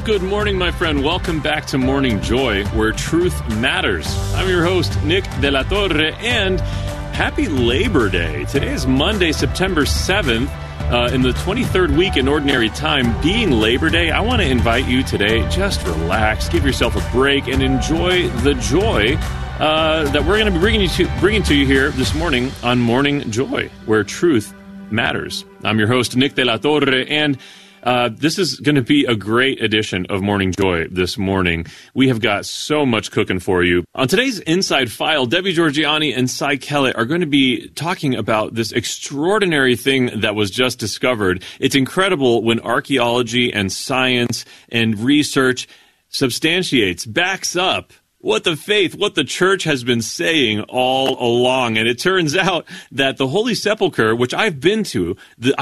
Good morning, my friend. Welcome back to Morning Joy, where truth matters. I'm your host, Nick De La Torre, and happy Labor Day. Today is Monday, September 7th, in the 23rd week in Ordinary Time. Being Labor Day, I want to invite you today, just relax, give yourself a break, and enjoy the joy that we're going to be bringing to you here this morning on Morning Joy, where truth matters. I'm your host, Nick De La Torre, and this is going to be a great edition of Morning Joy this morning. We have got so much cooking for you. On today's Inside File, Debbie Georgianni and Cy Kellett are going to be talking about this extraordinary thing that was just discovered. It's incredible when archaeology and science and research substantiates, backs up what the faith, what the church has been saying all along. And it turns out that the Holy Sepulchre, which I've been to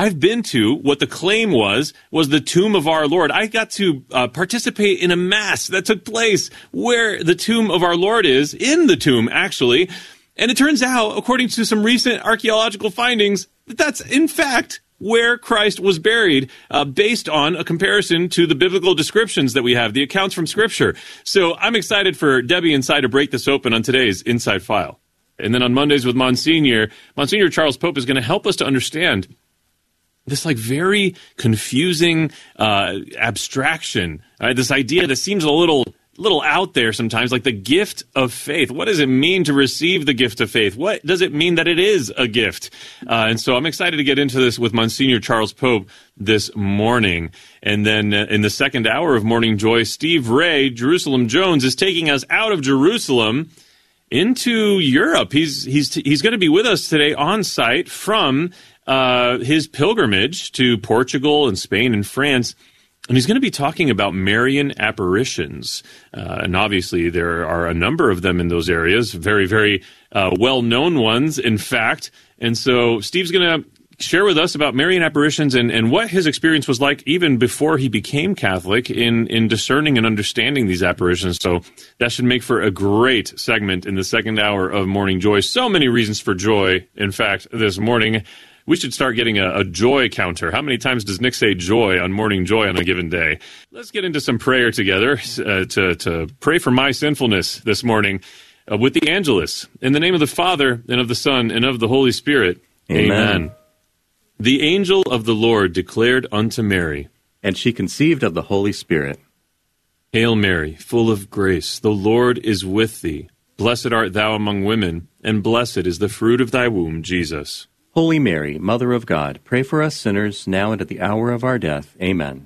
what the claim was the tomb of our Lord. I got to participate in a mass that took place where the tomb of our Lord is, in the tomb, actually. And it turns out, according to some recent archaeological findings, that that's, in fact, where Christ was buried, based on a comparison to the biblical descriptions that we have, the accounts from Scripture. So I'm excited for Debbie and Cy to break this open on today's Inside File. And then on Mondays with Monsignor Charles Pope is going to help us to understand this very confusing abstraction, this idea that seems a little out there sometimes, like the gift of faith. What does it mean to receive the gift of faith? What does it mean that it is a gift? And so I'm excited to get into this with Monsignor Charles Pope this morning. And then in the second hour of Morning Joy, Steve Ray, Jerusalem Jones, is taking us out of Jerusalem into Europe. He's going to be with us today on site from his pilgrimage to Portugal and Spain and France. And he's going to be talking about Marian apparitions. And obviously, there are a number of them in those areas, very, very well-known ones, in fact. And so Steve's going to share with us about Marian apparitions and what his experience was like even before he became Catholic in discerning and understanding these apparitions. So that should make for a great segment in the second hour of Morning Joy. So many reasons for joy, in fact, this morning. We should start getting a joy counter. How many times does Nick say joy on Morning Joy on a given day? Let's get into some prayer together to pray for my sinfulness this morning with the Angelus. In the name of the Father, and of the Son, and of the Holy Spirit. Amen. The angel of the Lord declared unto Mary, and she conceived of the Holy Spirit. Hail Mary, full of grace, the Lord is with thee. Blessed art thou among women, and blessed is the fruit of thy womb, Jesus. Holy Mary, Mother of God, pray for us sinners, now and at the hour of our death. Amen.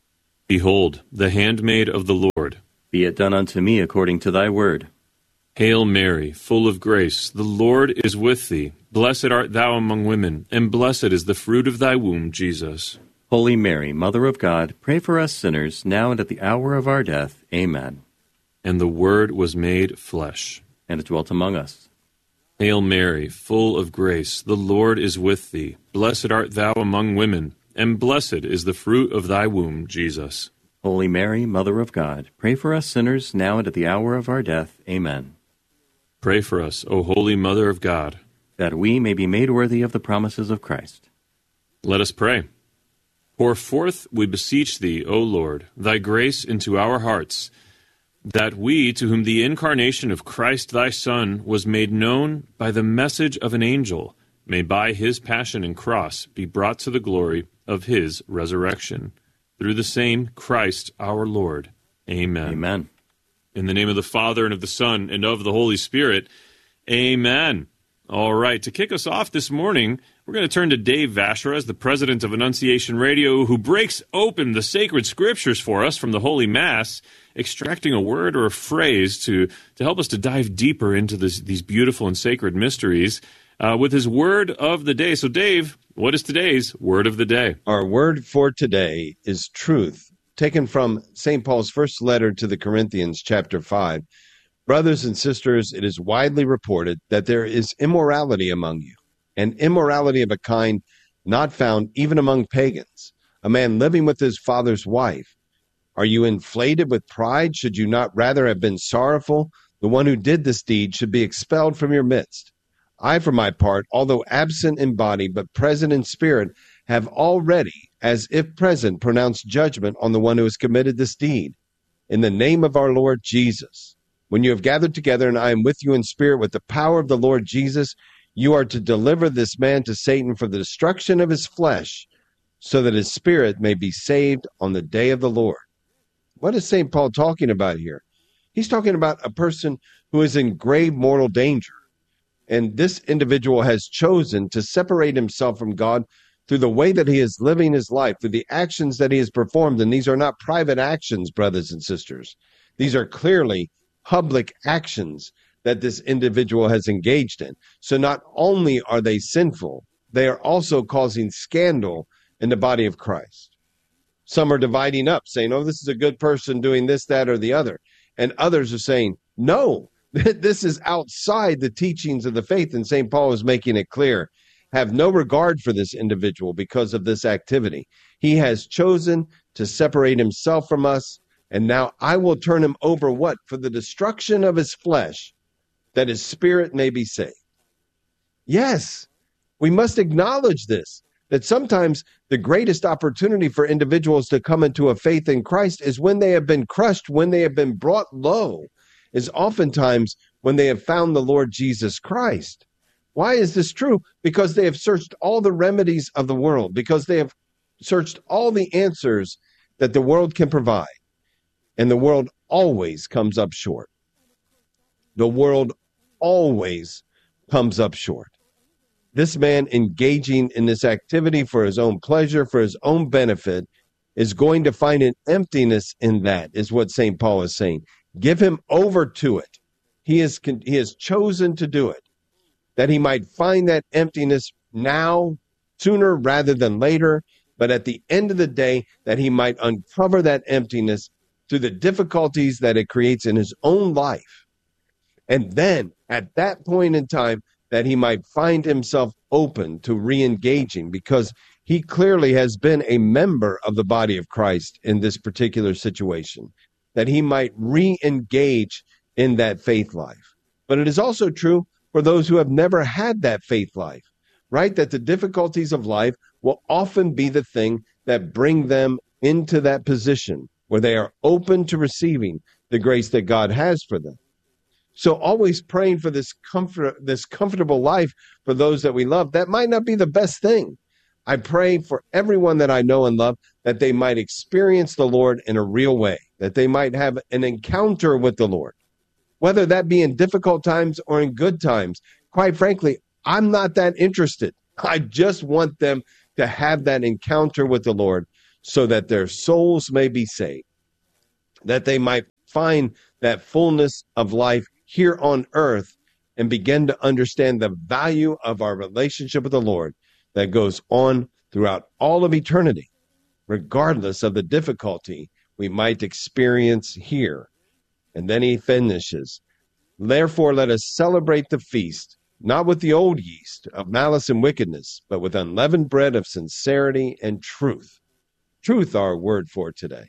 Behold, the handmaid of the Lord. Be it done unto me according to thy word. Hail Mary, full of grace, the Lord is with thee. Blessed art thou among women, and blessed is the fruit of thy womb, Jesus. Holy Mary, Mother of God, pray for us sinners, now and at the hour of our death. Amen. And the Word was made flesh, and dwelt among us. Hail Mary, full of grace, the Lord is with thee. Blessed art thou among women, and blessed is the fruit of thy womb, Jesus. Holy Mary, Mother of God, pray for us sinners, now and at the hour of our death. Amen. Pray for us, O Holy Mother of God, that we may be made worthy of the promises of Christ. Let us pray. Pour forth, we beseech thee, O Lord, thy grace into our hearts, that we, to whom the incarnation of Christ thy Son was made known by the message of an angel, may by his passion and cross be brought to the glory of his resurrection. Through the same Christ our Lord. Amen. Amen. In the name of the Father, and of the Son, and of the Holy Spirit. Amen. All right, to kick us off this morning, we're going to turn to Dave Vacheras, the president of Annunciation Radio, who breaks open the sacred scriptures for us from the Holy Mass, extracting a word or a phrase to help us to dive deeper into these beautiful and sacred mysteries with his word of the day. So, Dave, what is today's word of the day? Our word for today is truth, taken from St. Paul's first letter to the Corinthians, chapter 5. Brothers and sisters, it is widely reported that there is immorality among you, and immorality of a kind not found even among pagans, a man living with his father's wife. Are you inflated with pride? Should you not rather have been sorrowful? The one who did this deed should be expelled from your midst. I, for my part, although absent in body but present in spirit, have already, as if present, pronounced judgment on the one who has committed this deed. In the name of our Lord Jesus, when you have gathered together, and I am with you in spirit with the power of the Lord Jesus, you are to deliver this man to Satan for the destruction of his flesh, so that his spirit may be saved on the day of the Lord. What is St. Paul talking about here? He's talking about a person who is in grave mortal danger. And this individual has chosen to separate himself from God through the way that he is living his life, through the actions that he has performed. And these are not private actions, brothers and sisters. These are clearly public actions that this individual has engaged in. So not only are they sinful, they are also causing scandal in the body of Christ. Some are dividing up, saying, oh, this is a good person doing this, that, or the other. And others are saying, no, this is outside the teachings of the faith. And St. Paul is making it clear. Have no regard for this individual because of this activity. He has chosen to separate himself from us. And now I will turn him over what? For the destruction of his flesh, that his spirit may be saved. Yes, we must acknowledge this, that sometimes the greatest opportunity for individuals to come into a faith in Christ is when they have been crushed, when they have been brought low, is oftentimes when they have found the Lord Jesus Christ. Why is this true? Because they have searched all the remedies of the world, because they have searched all the answers that the world can provide. And the world always comes up short. The world always comes up short. This man engaging in this activity for his own pleasure, for his own benefit, is going to find an emptiness in that, is what St. Paul is saying. Give him over to it. He has chosen to do it, that he might find that emptiness now, sooner rather than later, but at the end of the day, that he might uncover that emptiness through the difficulties that it creates in his own life. And then, at that point in time, that he might find himself open to re-engaging, because he clearly has been a member of the body of Christ in this particular situation, that he might re-engage in that faith life. But it is also true for those who have never had that faith life, right? That the difficulties of life will often be the thing that bring them into that position where they are open to receiving the grace that God has for them. So always praying for this comfortable life for those that we love, that might not be the best thing. I pray for everyone that I know and love that they might experience the Lord in a real way, that they might have an encounter with the Lord, whether that be in difficult times or in good times. Quite frankly, I'm not that interested. I just want them to have that encounter with the Lord so that their souls may be saved, that they might find that fullness of life here on earth and begin to understand the value of our relationship with the Lord that goes on throughout all of eternity, regardless of the difficulty we might experience here. And then he finishes, therefore let us celebrate the feast, not with the old yeast of malice and wickedness, but with unleavened bread of sincerity and truth. Truth, our word for today.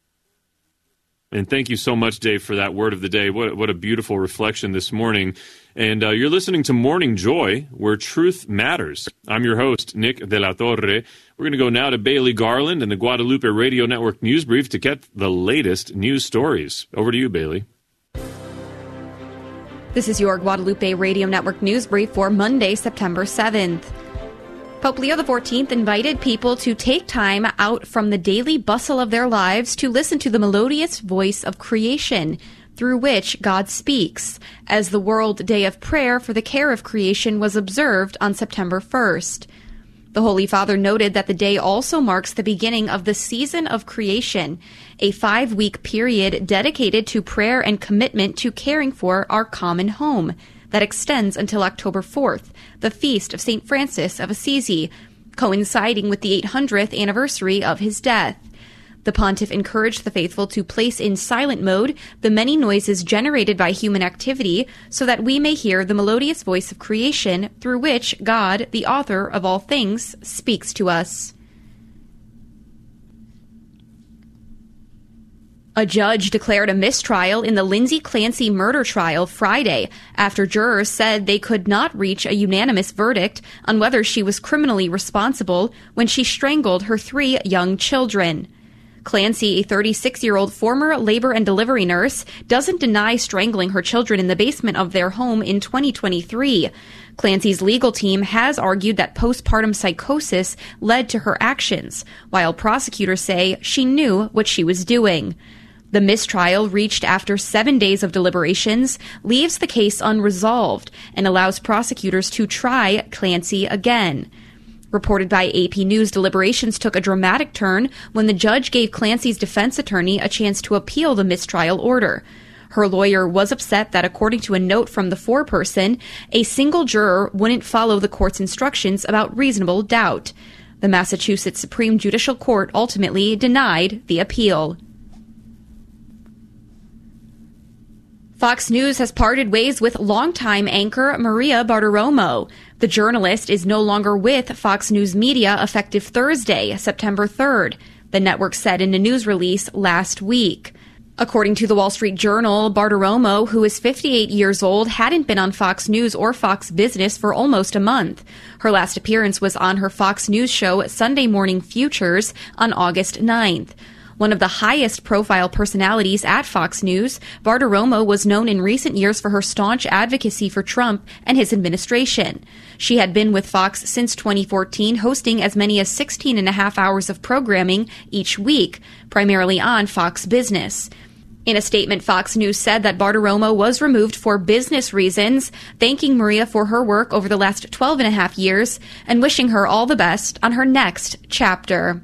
And thank you so much, Dave, for that word of the day. What a beautiful reflection this morning. And you're listening to Morning Joy, where truth matters. I'm your host, Nick de la Torre. We're going to go now to Bailey Garland and the Guadalupe Radio Network News Brief to get the latest news stories. Over to you, Bailey. This is your Guadalupe Radio Network News Brief for Monday, September 7th. Pope Leo XIV invited people to take time out from the daily bustle of their lives to listen to the melodious voice of creation, through which God speaks, as the World Day of Prayer for the Care of Creation was observed on September 1st. The Holy Father noted that the day also marks the beginning of the Season of Creation, a 5-week period dedicated to prayer and commitment to caring for our common home, that extends until October 4th, the feast of St. Francis of Assisi, coinciding with the 800th anniversary of his death. The pontiff encouraged the faithful to place in silent mode the many noises generated by human activity so that we may hear the melodious voice of creation through which God, the author of all things, speaks to us. A judge declared a mistrial in the Lindsay Clancy murder trial Friday after jurors said they could not reach a unanimous verdict on whether she was criminally responsible when she strangled her 3 young children. Clancy, a 36-year-old former labor and delivery nurse, doesn't deny strangling her children in the basement of their home in 2023. Clancy's legal team has argued that postpartum psychosis led to her actions, while prosecutors say she knew what she was doing. The mistrial, reached after 7 days of deliberations, leaves the case unresolved and allows prosecutors to try Clancy again. Reported by AP News, deliberations took a dramatic turn when the judge gave Clancy's defense attorney a chance to appeal the mistrial order. Her lawyer was upset that, according to a note from the foreperson, a single juror wouldn't follow the court's instructions about reasonable doubt. The Massachusetts Supreme Judicial Court ultimately denied the appeal. Fox News has parted ways with longtime anchor Maria Bartiromo. The journalist is no longer with Fox News Media effective Thursday, September 3rd, the network said in a news release last week. According to the Wall Street Journal, Bartiromo, who is 58 years old, hadn't been on Fox News or Fox Business for almost a month. Her last appearance was on her Fox News show Sunday Morning Futures on August 9th. One of the highest profile personalities at Fox News, Bartiromo was known in recent years for her staunch advocacy for Trump and his administration. She had been with Fox since 2014, hosting as many as 16 and a half hours of programming each week, primarily on Fox Business. In a statement, Fox News said that Bartiromo was removed for business reasons, thanking Maria for her work over the last 12 and a half years and wishing her all the best on her next chapter.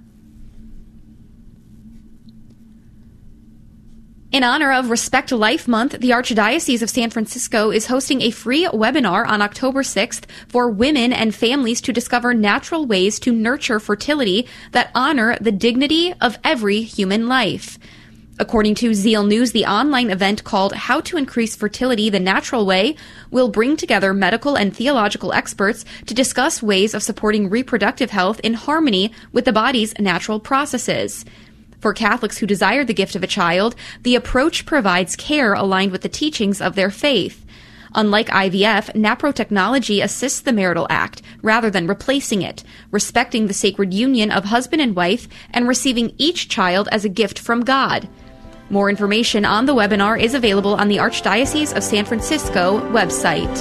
In honor of Respect Life Month, the Archdiocese of San Francisco is hosting a free webinar on October 6th for women and families to discover natural ways to nurture fertility that honor the dignity of every human life. According to Zeal News, the online event called How to Increase Fertility the Natural Way will bring together medical and theological experts to discuss ways of supporting reproductive health in harmony with the body's natural processes. For Catholics who desire the gift of a child, the approach provides care aligned with the teachings of their faith. Unlike IVF, naprotechnology assists the marital act rather than replacing it, respecting the sacred union of husband and wife and receiving each child as a gift from God. More information on the webinar is available on the Archdiocese of San Francisco website.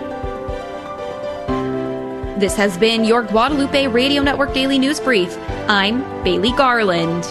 This has been your Guadalupe Radio Network Daily News Brief. I'm Bailey Garland.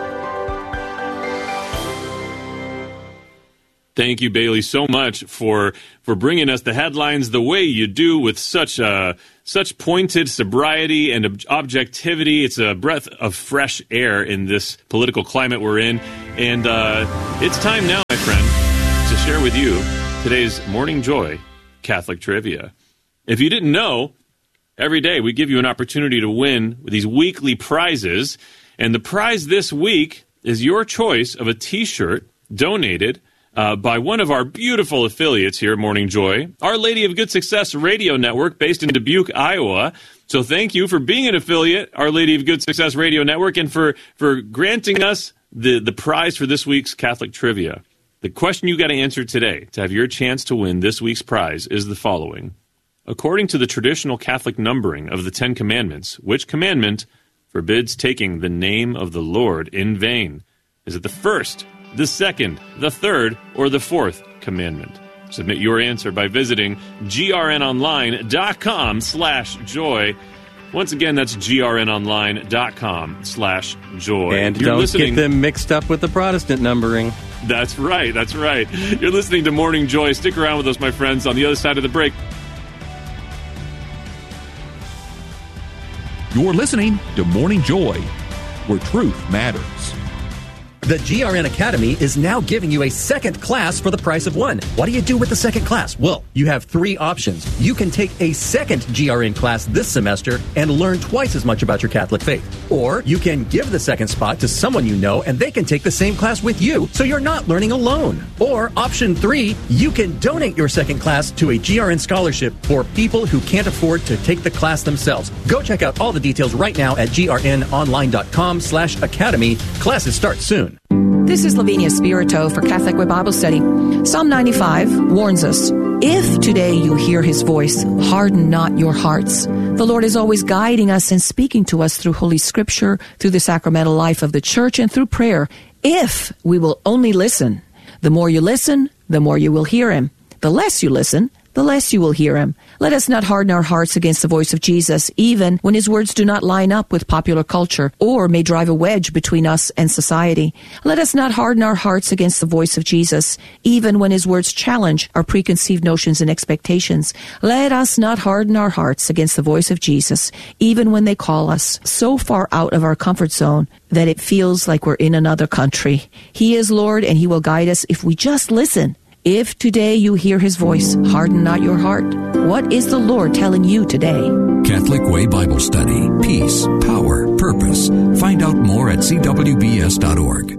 Thank you, Bailey, so much for bringing us the headlines the way you do with such pointed sobriety and objectivity. It's a breath of fresh air in this political climate we're in. And it's time now, my friend, to share with you today's Morning Joy Catholic Trivia. If you didn't know, every day we give you an opportunity to win with these weekly prizes. And the prize this week is your choice of a T-shirt donated by one of our beautiful affiliates here at Morning Joy, Our Lady of Good Success Radio Network, based in Dubuque, Iowa. So thank you for being an affiliate, Our Lady of Good Success Radio Network, and for granting us the prize for this week's Catholic Trivia. The question you got to answer today to have your chance to win this week's prize is the following. According to the traditional Catholic numbering of the Ten Commandments, which commandment forbids taking the name of the Lord in vain? Is it the first, the second, the third, or the fourth commandment? Submit your answer by visiting grnonline.com/joy. Once again, that's grnonline.com/joy. And don't get them mixed up with the Protestant numbering. That's right, that's right. You're listening to Morning Joy. Stick around with us, my friends, on the other side of the break. You're listening to Morning Joy, where truth matters. The GRN Academy is now giving you a second class for the price of one. What do you do with the second class? Well, you have 3 options. You can take a second GRN class this semester and learn twice as much about your Catholic faith. Or you can give the second spot to someone you know and they can take the same class with you, so you're not learning alone. Or option 3, you can donate your second class to a GRN scholarship for people who can't afford to take the class themselves. Go check out all the details right now at grnonline.com/academy. Classes start soon. This is Lavinia Spirito for Catholic Way Bible Study. Psalm 95 warns us, if today you hear his voice, harden not your hearts. The Lord is always guiding us and speaking to us through Holy Scripture, through the sacramental life of the church, and through prayer, if we will only listen. The more you listen, the more you will hear him. The less you listen, the less you will hear him. Let us not harden our hearts against the voice of Jesus, even when his words do not line up with popular culture or may drive a wedge between us and society. Let us not harden our hearts against the voice of Jesus, even when his words challenge our preconceived notions and expectations. Let us not harden our hearts against the voice of Jesus, even when they call us so far out of our comfort zone that it feels like we're in another country. He is Lord, and he will guide us if we just listen. If today you hear his voice, harden not your heart. What is the Lord telling you today? Catholic Way Bible Study. Peace, power, purpose. Find out more at cwbs.org.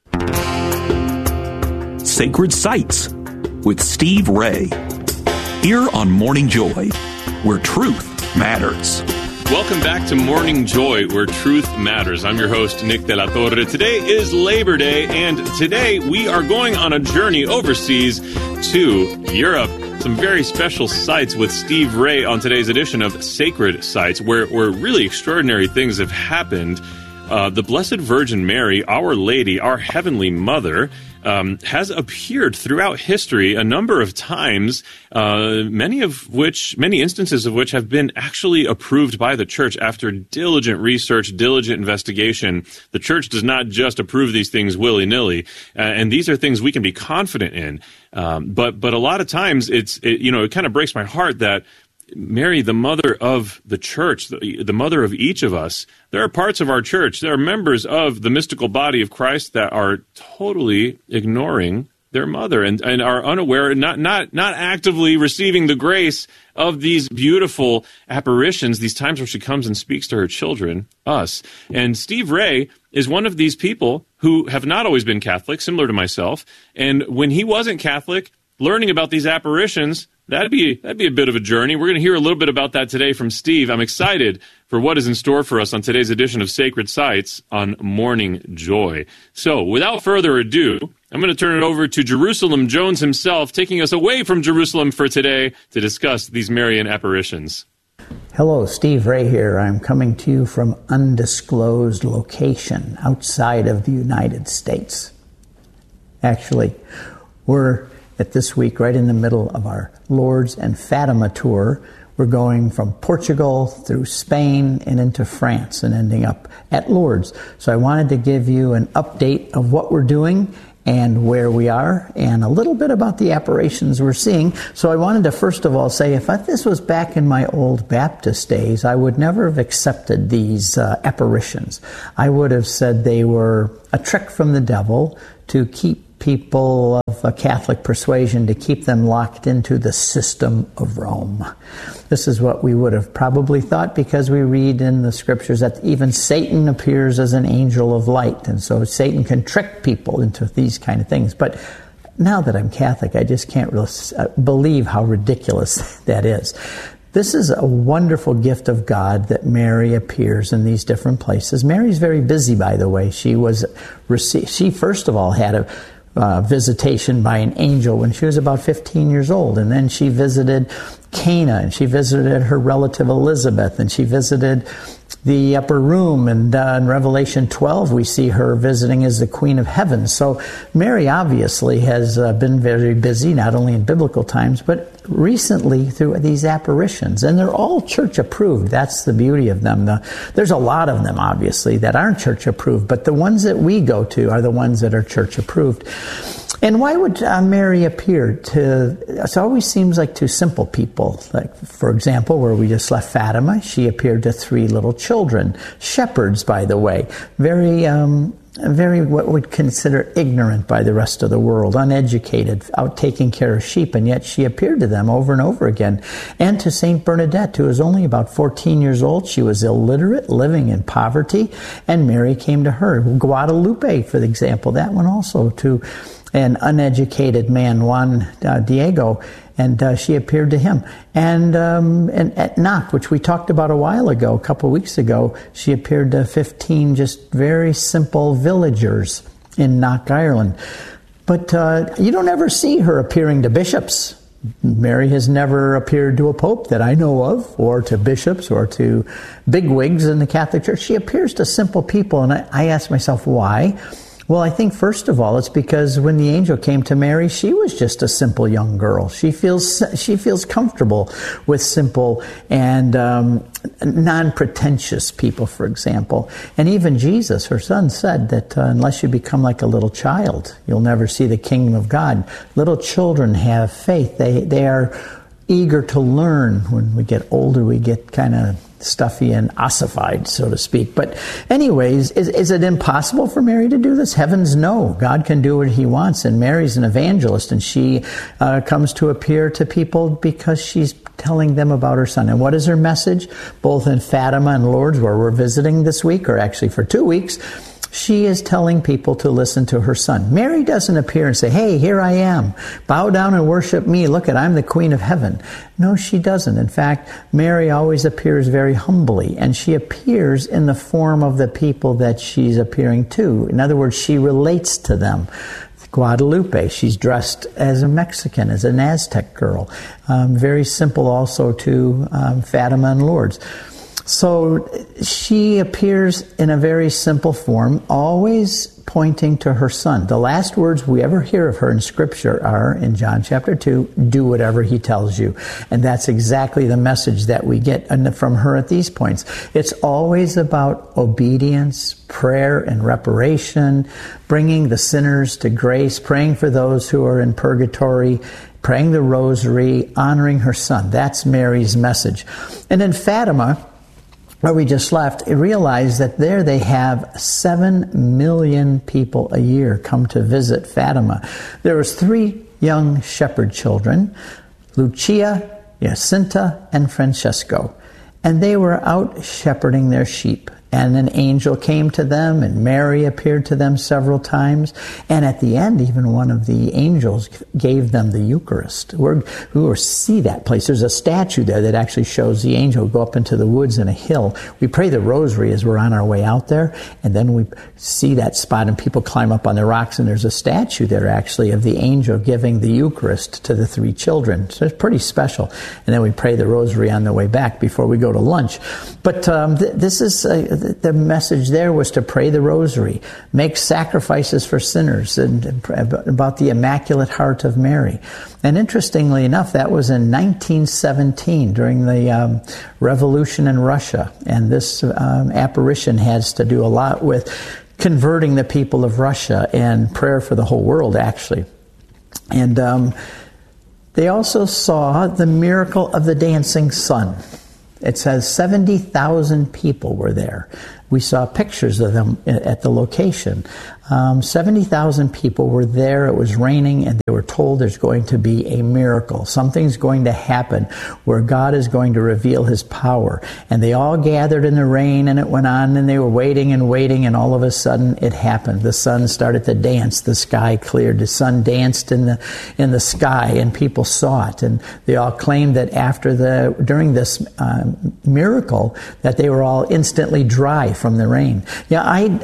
Sacred Sites with Steve Ray. Here on Morning Joy, where truth matters. Welcome back to Morning Joy, where truth matters. I'm your host, Nick De La Torre. Today is Labor Day, and today we are going on a journey overseas to Europe. Some very special sites with Steve Ray on today's edition of Sacred Sites, where really extraordinary things have happened. The Blessed Virgin Mary, Our Lady, our Heavenly Mother, has appeared throughout history a number of times, many instances of which have been actually approved by the Church after diligent research, diligent investigation. The Church does not just approve these things willy-nilly, and these are things we can be confident in. But a lot of times it kind of breaks my heart that Mary, the mother of the church, the mother of each of us, there are parts of our church, there are members of the mystical body of Christ that are totally ignoring their mother and are unaware, not actively receiving the grace of these beautiful apparitions, these times where she comes and speaks to her children, us. And Steve Ray is one of these people who have not always been Catholic, similar to myself. And when he wasn't Catholic, learning about these apparitions, that'd be a bit of a journey. We're going to hear a little bit about that today from Steve. I'm excited for what is in store for us on today's edition of Sacred Sites on Morning Joy. So, without further ado, I'm going to turn it over to Jerusalem Jones himself, taking us away from Jerusalem for today to discuss these Marian apparitions. Hello, Steve Ray here. I'm coming to you from undisclosed location outside of the United States. Actually, we're at this week right in the middle of our Lourdes and Fatima tour. We're going from Portugal through Spain and into France and ending up at Lourdes. So I wanted to give you an update of what we're doing and where we are and a little bit about the apparitions we're seeing. So I wanted to first of all say, if this was back in my old Baptist days, I would never have accepted these apparitions. I would have said they were a trick from the devil to keep people of a Catholic persuasion, to keep them locked into the system of Rome. This is what we would have probably thought, because we read in the scriptures that even Satan appears as an angel of light, and so Satan can trick people into these kind of things. But now that I'm Catholic, I just can't really believe how ridiculous that is. This is a wonderful gift of God that Mary appears in these different places. Mary's very busy, by the way. She first of all had a visitation by an angel when she was about 15 years old. And then she visited Cana, and she visited her relative Elizabeth, and she visited the upper room. And in Revelation 12, we see her visiting as the Queen of Heaven. So Mary obviously has been very busy, not only in biblical times, but recently through these apparitions. And they're all church approved. That's the beauty of them. There's a lot of them, obviously, that aren't church approved, but the ones that we go to are the ones that are church approved. And why would Mary appear to, it always seems like to simple people. Like, for example, where we just left Fatima, she appeared to 3 little children, shepherds, by the way, very what we'd consider ignorant by the rest of the world, uneducated, out taking care of sheep, and yet she appeared to them over and over again. And to Saint Bernadette, who was only about 14 years old. She was illiterate, living in poverty, and Mary came to her. Guadalupe, for example, that one also, to an uneducated man, Juan Diego, and she appeared to him. And at Knock, which we talked about a couple of weeks ago, she appeared to 15 just very simple villagers. in Knock, Ireland. But you don't ever see her appearing to bishops. Mary has never appeared to a pope that I know of, or to bishops, or to bigwigs in the Catholic Church. She appears to simple people, and I ask myself, why? Well, I think, first of all, it's because when the angel came to Mary, she was just a simple young girl. She feels comfortable with simple and non-pretentious people, for example. And even Jesus, her son, said that unless you become like a little child, you'll never see the kingdom of God. Little children have faith. They are eager to learn. When we get older, we get kind of stuffy and ossified, so to speak. But anyways, is it impossible for Mary to do this? Heavens no. God can do what he wants, and Mary's an evangelist, and she comes to appear to people because she's telling them about her son. And what is her message? Both in Fatima and Lourdes, where we're visiting this week, or actually for 2 weeks, she is telling people to listen to her son. Mary doesn't appear and say, hey, here I am. Bow down and worship me. Look I'm the Queen of Heaven. No, she doesn't. In fact, Mary always appears very humbly, and she appears in the form of the people that she's appearing to. In other words, she relates to them. Guadalupe, she's dressed as a Mexican, as an Aztec girl. Very simple also to Fatima and Lourdes. So she appears in a very simple form, always pointing to her son. The last words we ever hear of her in Scripture are, in John chapter 2, do whatever he tells you. And that's exactly the message that we get from her at these points. It's always about obedience, prayer, and reparation, bringing the sinners to grace, praying for those who are in purgatory, praying the rosary, honoring her son. That's Mary's message. And in Fatima, where we just left, realized that there they have 7 million people a year come to visit Fatima. There was 3 young shepherd children, Lucia, Jacinta, and Francesco. And they were out shepherding their sheep. And an angel came to them, and Mary appeared to them several times. And at the end, even one of the angels gave them the Eucharist. We will see that place. There's a statue there that actually shows the angel go up into the woods in a hill. We pray the rosary as we're on our way out there, and then we see that spot, and people climb up on the rocks, and there's a statue there actually of the angel giving the Eucharist to the 3 children. So it's pretty special. And then we pray the rosary on the way back before we go to lunch. But this is... the message there was to pray the rosary, make sacrifices for sinners, and about the Immaculate Heart of Mary. And interestingly enough, that was in 1917 during the revolution in Russia. And this apparition has to do a lot with converting the people of Russia and prayer for the whole world, actually. And they also saw the miracle of the dancing sun. It says 70,000 people were there. We saw pictures of them at the location. 70,000 people were there. It was raining, and they were told there's going to be a miracle. Something's going to happen where God is going to reveal his power. And they all gathered in the rain, and it went on, and they were waiting, and all of a sudden it happened. The sun started to dance. The sky cleared. The sun danced in the sky, and people saw it. And they all claimed that during this miracle that they were all instantly dry from the rain. Yeah,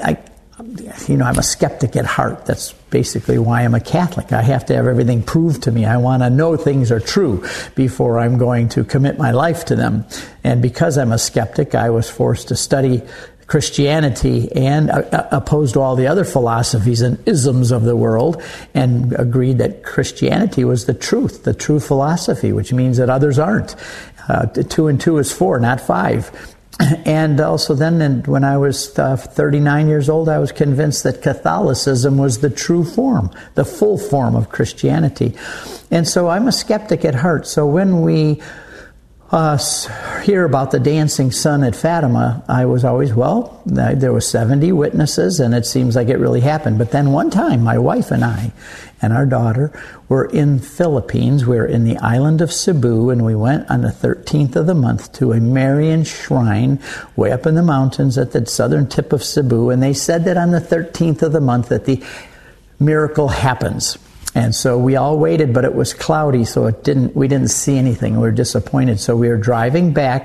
I'm a skeptic at heart. That's basically why I'm a Catholic. I have to have everything proved to me. I want to know things are true before I'm going to commit my life to them. And because I'm a skeptic, I was forced to study Christianity and opposed to all the other philosophies and isms of the world, and agreed that Christianity was the true philosophy, which means that others aren't. 2 and 2 is 4, not 5. And also then, when I was 39 years old, I was convinced that Catholicism was the true form, the full form of Christianity. And so I'm a skeptic at heart. So when we hear about the dancing sun at Fatima, I was always, there were 70 witnesses, and it seems like it really happened. But then one time, my wife and I and our daughter were in Philippines. We were in the island of Cebu, and we went on the 13th of the month to a Marian shrine way up in the mountains at the southern tip of Cebu. And they said that on the 13th of the month that the miracle happens. And so we all waited, but it was cloudy, so we didn't see anything. We were disappointed. So we were driving back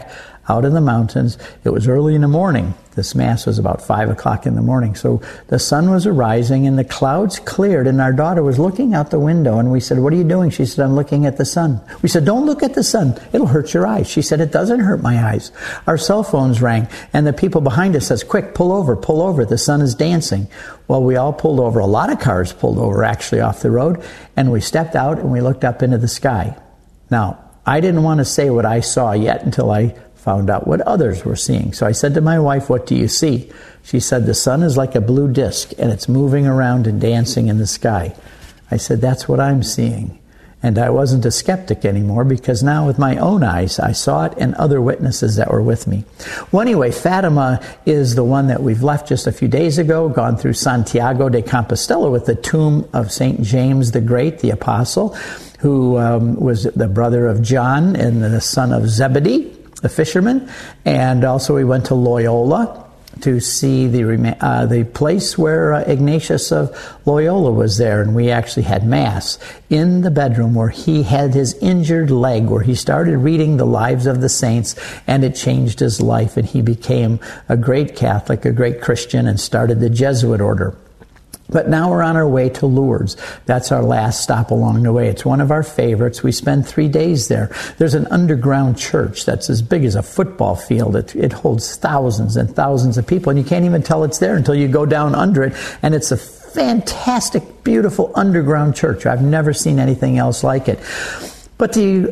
out in the mountains. It was early in the morning. This Mass was about 5 o'clock in the morning. So the sun was arising and the clouds cleared, and our daughter was looking out the window, and we said, "What are you doing?" She said, "I'm looking at the sun." We said, "Don't look at the sun. It'll hurt your eyes." She said, "It doesn't hurt my eyes." Our cell phones rang, and the people behind us says, "Quick, pull over, pull over. The sun is dancing." Well, we all pulled over. A lot of cars pulled over actually off the road, and we stepped out and we looked up into the sky. Now, I didn't want to say what I saw yet until I found out what others were seeing. So I said to my wife, "What do you see?" She said, "The sun is like a blue disc and it's moving around and dancing in the sky." I said, "That's what I'm seeing." And I wasn't a skeptic anymore, because now with my own eyes I saw it, and other witnesses that were with me. Well, anyway, Fatima is the one that we've left just a few days ago, gone through Santiago de Compostela with the tomb of St. James the Great, the Apostle, who was the brother of John and the son of Zebedee, the fisherman. And also we went to Loyola to see the place where Ignatius of Loyola was there, and we actually had Mass in the bedroom where he had his injured leg, where he started reading the lives of the saints, and it changed his life, and he became a great Catholic, a great Christian, and started the Jesuit order. But now we're on our way to Lourdes. That's our last stop along the way. It's one of our favorites. We spend 3 days there. There's an underground church that's as big as a football field. It holds thousands and thousands of people, and you can't even tell it's there until you go down under it. And it's a fantastic, beautiful underground church. I've never seen anything else like it. But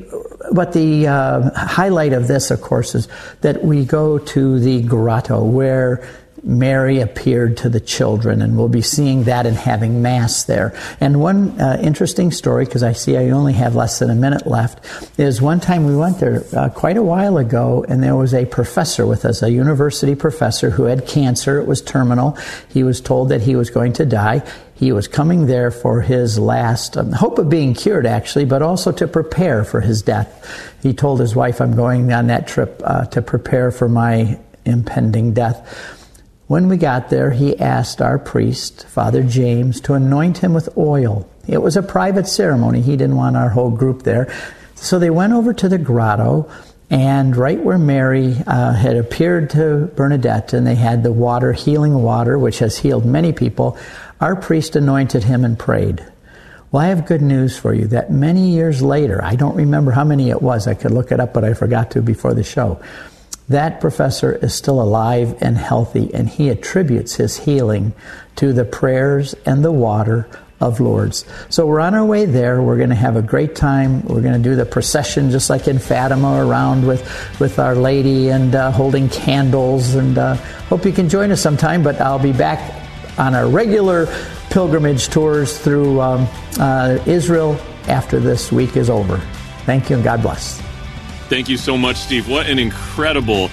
the highlight of this, of course, is that we go to the grotto where Mary appeared to the children, and we'll be seeing that and having Mass there. And one interesting story, because I see I only have less than a minute left, is one time we went there quite a while ago, and there was a professor with us, a university professor who had cancer. It was terminal. He was told that he was going to die. He was coming there for his last hope of being cured, actually, but also to prepare for his death. He told his wife, "I'm going on that trip to prepare for my impending death." When we got there, he asked our priest, Father James, to anoint him with oil. It was a private ceremony. He didn't want our whole group there. So they went over to the grotto, and right where Mary had appeared to Bernadette, and they had the water, healing water, which has healed many people, our priest anointed him and prayed. Well, I have good news for you, that many years later, I don't remember how many it was, I could look it up, but I forgot to before the show, that professor is still alive and healthy, and he attributes his healing to the prayers and the water of Lourdes. So we're on our way there. We're going to have a great time. We're going to do the procession just like in Fatima, around with Our Lady, and holding candles, and hope you can join us sometime. But I'll be back on our regular pilgrimage tours through Israel after this week is over. Thank you, and God bless. Thank you so much, Steve. What an incredible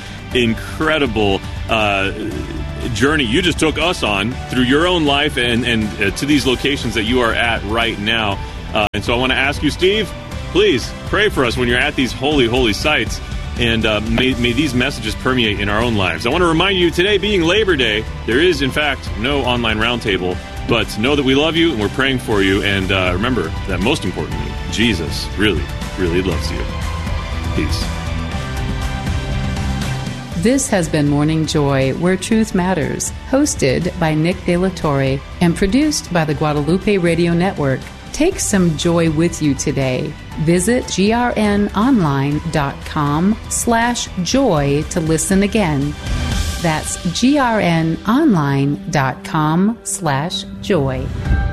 journey you just took us on through your own life and to these locations that you are at right now. And so I want to ask you, Steve, please pray for us when you're at these holy, holy sites. And may these messages permeate in our own lives. I want to remind you, today being Labor Day, there is, in fact, no online roundtable. But know that we love you and we're praying for you. And remember that most importantly, Jesus really, really loves you. Peace. This has been Morning Joy, Where Truth Matters, hosted by Nick De La Torre and produced by the Guadalupe Radio Network. Take some joy with you today. Visit grnonline.com/joy to listen again. That's grnonline.com/joy.